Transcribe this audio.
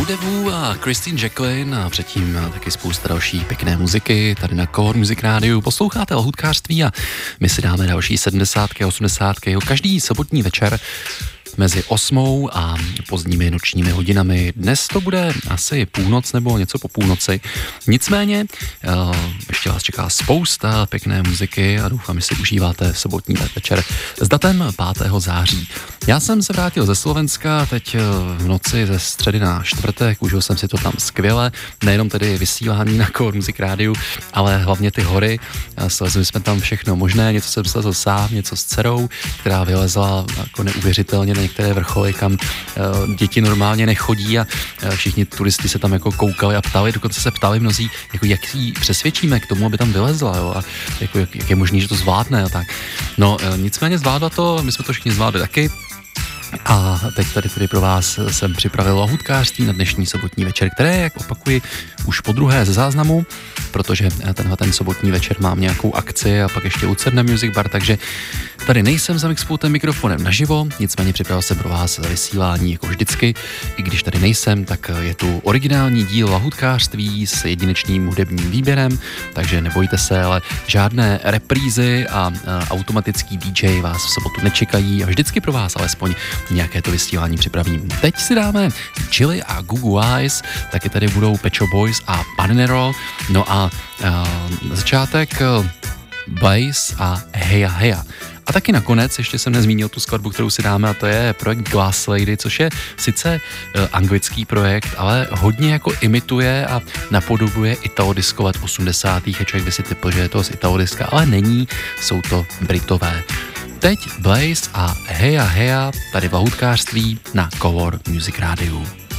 Devu a Christine Jacqueline a předtím taky spousta další pěkné muziky tady na Core Music Rádiu. Posloucháte lahůdkářství a my si dáme další 70. a 80. každý sobotní večer mezi 8 a pozdními nočními hodinami. Dnes to bude asi půlnoc nebo něco po půlnoci. Nicméně ještě vás čeká spousta pěkné muziky a doufám, že si užíváte sobotní večer s datem 5. září. Já jsem se vrátil ze Slovenska teď v noci ze středy na čtvrtek, užil jsem si to tam skvěle, nejenom tedy vysílání na Core Music Rádiu, ale hlavně ty hory. Slezli jsme tam všechno možné, něco jsem slezl sám, něco s dcerou, která vylezla jako neuvěřitelně na některé vrcholy, kam děti normálně nechodí a všichni turisti se tam jako koukali a ptali, dokonce se ptali mnozí, jako jak ji přesvědčíme k tomu, aby tam vylezla, jo, a jako jak je možný, že to zvládne a tak. No nicméně zvládla to, my jsme to všichni zvládli taky. A teď tady pro vás jsem připravil lahůdkářství na dnešní sobotní večer, které, jak opakuji, už po druhé ze záznamu, protože ten sobotní večer mám nějakou akci a pak ještě Lucerna Music Bar, takže tady nejsem za mixpultem mikrofonem naživo, nicméně připravil jsem pro vás vysílání jako vždycky. I když tady nejsem, tak je tu originální díl lahůdkářství s jedinečným hudebním výběrem, takže nebojte se, ale žádné reprízy a automatický DJ vás v sobotu nečekají a vždycky pro vás alespoň nějaké to vysílání připravím. Teď si dáme Chili a Gugu Eyes, taky tady budou Pet Shop Boys a Panero, no a na začátek Blaze a Heya Heya. A taky nakonec ještě jsem nezmínil tu skladbu, kterou si dáme, a to je projekt Glass Lady, což je sice anglický projekt, ale hodně jako imituje a napodobuje italodisko let 80. a člověk by si typl, že je to z italodiska, ale není, jsou to Britové. Teď Blaze a Heya Heya tady v lahůdkářství na Core Music Rádiu.